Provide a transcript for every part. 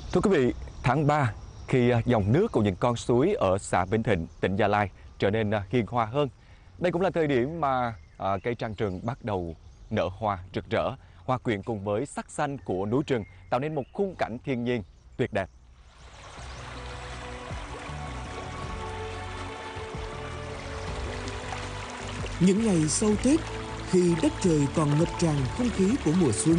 Thưa quý vị, tháng 3 khi dòng nước của những con suối ở xã Vĩnh Thịnh, tỉnh Gia Lai trở nên hiền hòa hơn. Đây cũng là thời điểm mà cây trăng rừng bắt đầu nở hoa rực rỡ, hòa quyện cùng với sắc xanh của núi rừng tạo nên một khung cảnh thiên nhiên tuyệt đẹp. Những ngày sau Tết, khi đất trời còn ngập tràn không khí của mùa xuân,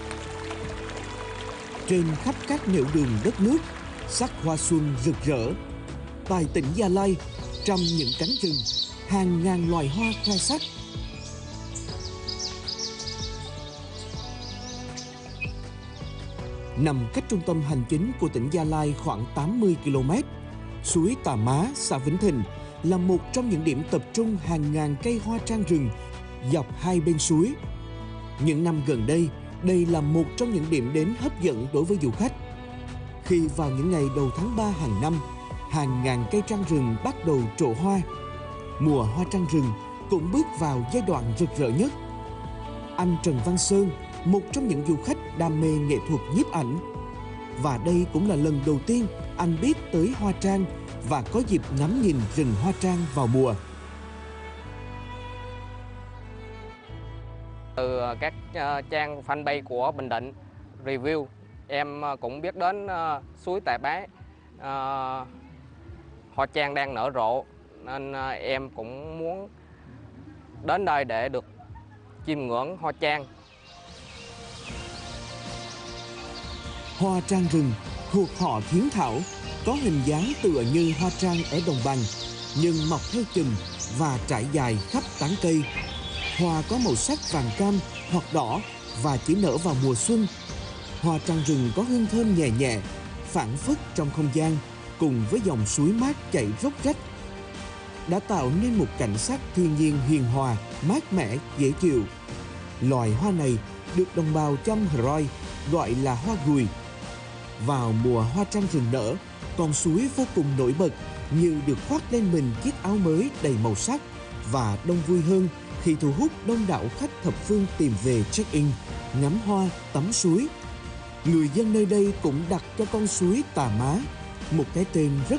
trên khắp các nẻo đường đất nước, sắc hoa xuân rực rỡ. Tại tỉnh Gia Lai, trong những cánh rừng, hàng ngàn loài hoa khoe sắc. Nằm cách trung tâm hành chính của tỉnh Gia Lai khoảng 80 km, suối Tà Má, xã Vĩnh Thịnh là một trong những điểm tập trung hàng ngàn cây hoa trang rừng dọc hai bên suối. Những năm gần đây, đây là một trong những điểm đến hấp dẫn đối với du khách. Khi vào những ngày đầu tháng 3 hàng năm, hàng ngàn cây trăng rừng bắt đầu trổ hoa. Mùa hoa trăng rừng cũng bước vào giai đoạn rực rỡ nhất. Anh Trần Văn Sơn, một trong những du khách đam mê nghệ thuật nhiếp ảnh. Và đây cũng là lần đầu tiên anh biết tới hoa trang và có dịp ngắm nhìn rừng hoa trang vào mùa. Từ các trang fanpage của Bình Định review, em cũng biết đến suối Tà Bá, hoa trang đang nở rộ, nên em cũng muốn đến đây để được chiêm ngưỡng hoa trang. Hoa trang rừng thuộc họ Thiến Thảo, có hình dáng tựa như hoa trang ở đồng bằng, nhưng mọc theo chùm và trải dài khắp tán cây. Hoa có màu sắc vàng cam hoặc đỏ và chỉ nở vào mùa xuân. Hoa trăng rừng có hương thơm nhẹ nhẹ, phảng phất trong không gian, cùng với dòng suối mát chảy róc rách, đã tạo nên một cảnh sắc thiên nhiên hiền hòa, mát mẻ, dễ chịu. Loài hoa này được đồng bào Chăm Roi gọi là hoa gùi. Vào mùa hoa trăng rừng nở, con suối vô cùng nổi bật, như được khoác lên mình chiếc áo mới đầy màu sắc, và đông vui hơn khi thu hút đông đảo khách thập phương tìm về check-in, ngắm hoa, tắm suối. Người dân nơi đây cũng đặt cho con suối Tà Má một cái tên rất